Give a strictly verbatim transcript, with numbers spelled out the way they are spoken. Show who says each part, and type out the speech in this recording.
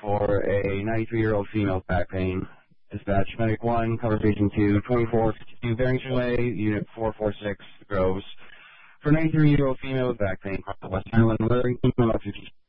Speaker 1: for a ninety-three-year-old female with back pain. Dispatch Medic one, conversation two, twenty-four fifty-two Barrington Way, Unit four four six, Groves. For a ninety-three-year-old female with back pain, West Island, Livingston, fifty